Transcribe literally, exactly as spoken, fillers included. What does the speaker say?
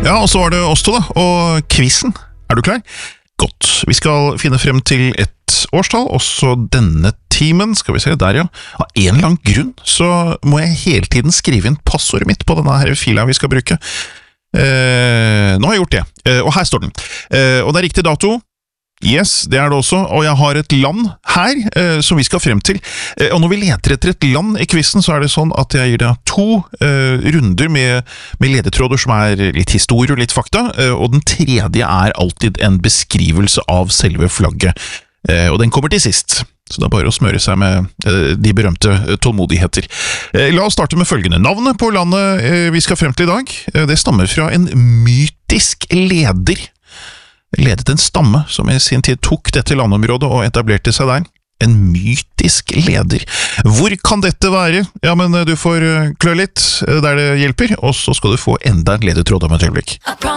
Ja, og så var det oss to da, og quizzen. Er du klar? Godt. Vi skal finne frem til et årstall, også denne timen, skal vi se, der ja. Av en eller annen grunn så må jeg hele tiden skrive inn passordet mitt på denne her fila vi skal bruke. Eh, nå har jeg gjort det, eh, og her står den. Eh, og det er riktig dato. Yes, det er det også, og jeg har et land her eh, som vi skal frem til. Eh, og når vi leter etter et land i quizen, så er det sånn at jeg gir deg to eh, runder med, med ledetråder som er litt historie og litt fakta, eh, og den tredje er alltid en beskrivelse av selve flagget. Eh, og den kommer til sist, så det er bare å smøre seg med eh, de berømte tålmodigheter. Eh, la oss starte med følgende. Navnet på landet eh, vi skal frem til i dag, eh, det stammer fra en mytisk leder. Ledet en stamme som i sin tid tok dette landområdet og etablerte seg der. En mytisk leder. Hvor kan dette være? Ja, men du får klø litt der det hjelper, og så skal du få enda en ledetråd om et øyeblikk.